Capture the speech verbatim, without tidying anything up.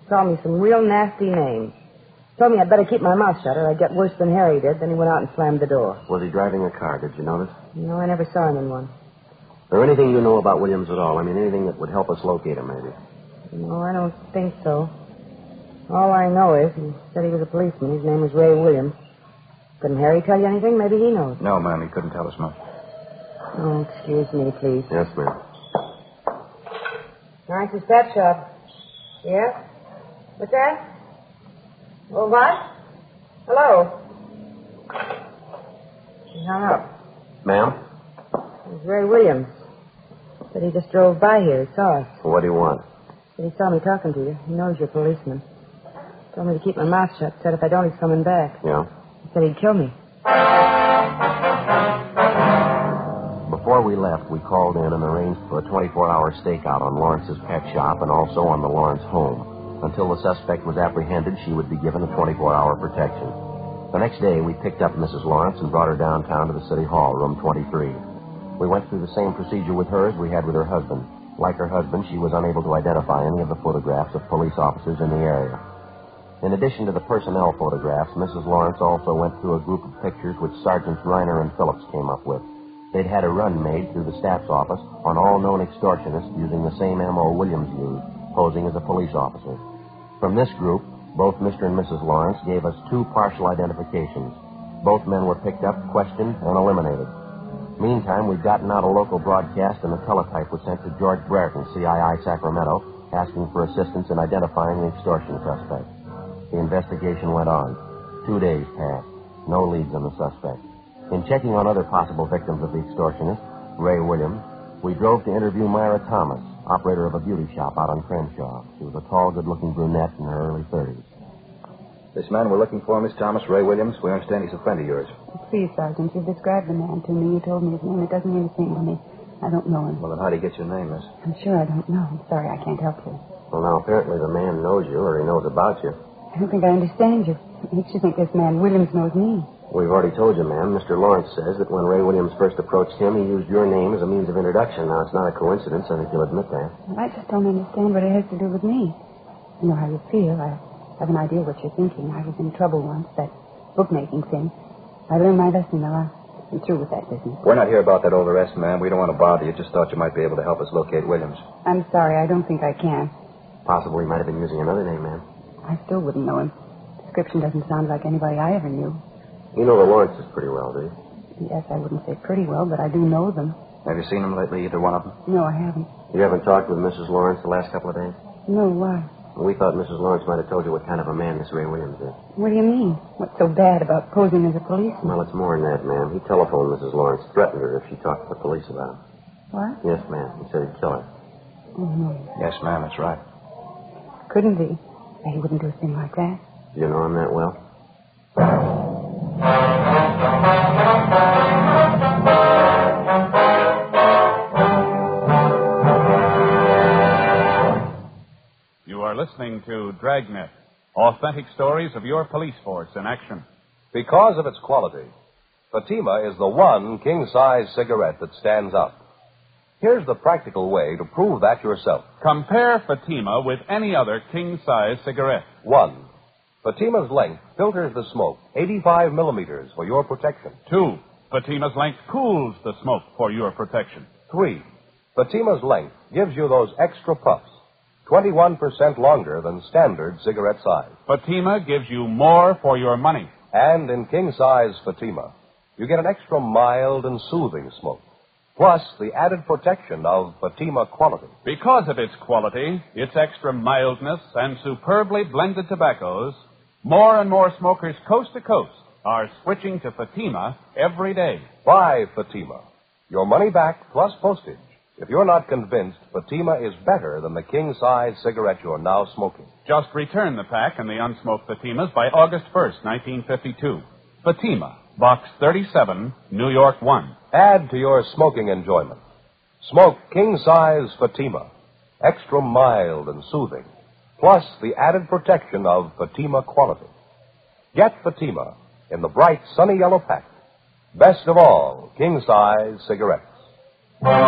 called me some real nasty names. Told me I'd better keep my mouth shut or I'd get worse than Harry did. Then he went out and slammed the door. Was he driving a car? Did you notice? No, I never saw him in one. Is there anything you know about Williams at all? I mean, anything that would help us locate him, maybe? No, I don't think so. All I know is he said he was a policeman. His name was Ray Williams. Couldn't Harry tell you anything? Maybe he knows. No, ma'am, he couldn't tell us much. Oh, excuse me, please. Yes, ma'am. Nice that shop. Yeah? What's that? Oh, what? Hello? He hung up. Ma'am? It was Ray Williams. Said he just drove by here. He saw us. Well, what do you want? Said he saw me talking to you. He knows you're a policeman. Told me to keep my mouth shut. Said if I don't, he's coming back. Yeah? He said he'd kill me. Before we left, we called in and arranged for a twenty-four hour stakeout on Lawrence's pet shop and also on the Lawrence home. Until the suspect was apprehended, she would be given a twenty-four hour protection. The next day, we picked up Missus Lawrence and brought her downtown to the City Hall, room twenty-three. We went through the same procedure with her as we had with her husband. Like her husband, she was unable to identify any of the photographs of police officers in the area. In addition to the personnel photographs, Missus Lawrence also went through a group of pictures which Sergeants Reiner and Phillips came up with. They'd had a run made through the staff's office on all known extortionists using the same M O Williams used, posing as a police officer. From this group, both Mister and Missus Lawrence gave us two partial identifications. Both men were picked up, questioned, and eliminated. Meantime, we'd gotten out a local broadcast and a teletype was sent to George Brereton, C I I Sacramento, asking for assistance in identifying the extortion suspect. The investigation went on. Two days passed. No leads on the suspect. In checking on other possible victims of the extortionist, Ray Williams, we drove to interview Myra Thomas, operator of a beauty shop out on Crenshaw. She was a tall, good-looking brunette in her early thirties. This man we're looking for, Miss Thomas, Ray Williams, we understand he's a friend of yours. Please, Sergeant, you've described the man to me. You told me his name. It doesn't mean a thing to me. I don't know him. Well, then how did he get your name, miss? I'm sure I don't know. I'm sorry, I can't help you. Well, now, apparently the man knows you, or he knows about you. I don't think I understand you. It makes you think this man Williams knows me. We've already told you, ma'am. Mister Lawrence says that when Ray Williams first approached him, he used your name as a means of introduction. Now, it's not a coincidence. I think you'll admit that. Well, I just don't understand what it has to do with me. I know how you feel. I have an idea what you're thinking. I was in trouble once, that bookmaking thing. I learned my lesson, though. I'm through with that business. We're not here about that old arrest, ma'am. We don't want to bother you. Just thought you might be able to help us locate Williams. I'm sorry. I don't think I can. Possibly he might have been using another name, ma'am. I still wouldn't know him. Description doesn't sound like anybody I ever knew. You know the Lawrences pretty well, do you? Yes, I wouldn't say pretty well, but I do know them. Have you seen them lately, either one of them? No, I haven't. You haven't talked with Missus Lawrence the last couple of days? No, why? We thought Missus Lawrence might have told you what kind of a man this Ray Williams is. What do you mean? What's so bad about posing as a policeman? Well, it's more than that, ma'am. He telephoned Missus Lawrence, threatened her if she talked to the police about him. What? Yes, ma'am. He said he'd kill her. Oh, no. Yes, ma'am, that's right. Couldn't be. He wouldn't do a thing like that. Do you know him that well? You are listening to Dragnet, authentic stories of your police force in action. Because of its quality, Fatima is the one king-size cigarette that stands out. Here's the practical way to prove that yourself. Compare Fatima with any other king-size cigarette. One, Fatima's length filters the smoke eighty-five millimeters for your protection. Two, Fatima's length cools the smoke for your protection. Three, Fatima's length gives you those extra puffs, twenty-one percent longer than standard cigarette size. Fatima gives you more for your money. And in king-size Fatima, you get an extra mild and soothing smoke, plus the added protection of Fatima quality. Because of its quality, its extra mildness, and superbly blended tobaccos, more and more smokers coast to coast are switching to Fatima every day. Buy Fatima. Your money back plus postage if you're not convinced Fatima is better than the king-size cigarette you're now smoking. Just return the pack and the unsmoked Fatimas by August first, nineteen fifty-two. Fatima, Box thirty-seven, New York one. Add to your smoking enjoyment. Smoke king-size Fatima, extra mild and soothing, plus the added protection of Fatima quality. Get Fatima in the bright sunny yellow pack. Best of all, king-size cigarettes.